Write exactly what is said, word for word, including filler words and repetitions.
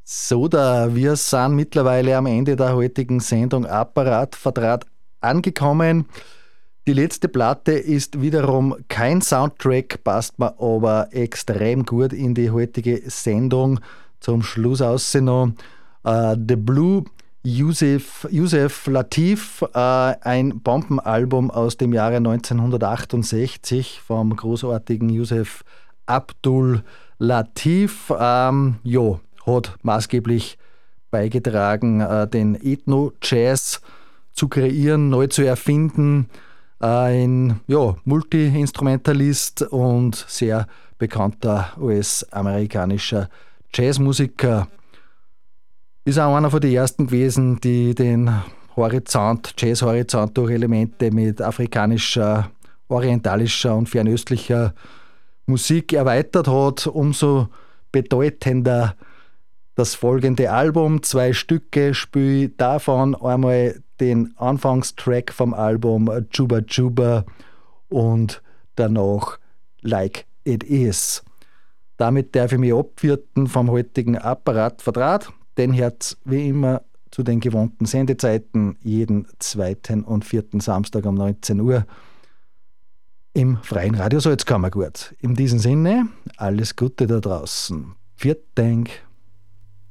So, da wir sind mittlerweile am Ende der heutigen Sendung Apparat Verdraht angekommen. Die letzte Platte ist wiederum kein Soundtrack, passt mir aber extrem gut in die heutige Sendung. Zum Schluss aussehen noch uh, The Blue Yusef, Yusef Lateef, uh, ein Bombenalbum aus dem Jahre neunzehnhundertachtundsechzig vom großartigen Yusef Abdul Lateef. Um, ja, hat maßgeblich beigetragen, uh, den Ethno-Jazz zu kreieren, neu zu erfinden. Ein ja, Multi-Instrumentalist und sehr bekannter U S-amerikanischer Jazzmusiker. Ist auch einer von den ersten gewesen, die den Horizont, Jazz-Horizont durch Elemente mit afrikanischer, orientalischer und fernöstlicher Musik erweitert hat. Umso bedeutender das folgende Album. Zwei Stücke spiele ich davon. Einmal den Anfangstrack vom Album Juba Juba und danach Like It Is. Damit darf ich mich abwirten vom heutigen Apparat Verdraht. Den hört wie immer zu den gewohnten Sendezeiten jeden zweiten und vierten Samstag um neunzehn Uhr im Freien Radio Salzkammergut. In diesem Sinne, alles Gute da draußen. Vielen Dank.